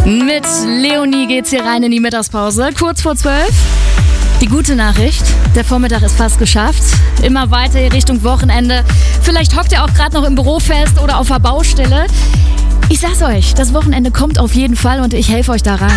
Mit Leonie geht's hier rein in die Mittagspause, kurz vor 12. Die gute Nachricht, der Vormittag ist fast geschafft. Immer weiter hier Richtung Wochenende. Vielleicht hockt ihr auch gerade noch im Büro fest oder auf der Baustelle. Ich sag's euch, das Wochenende kommt auf jeden Fall und ich helfe euch da rein.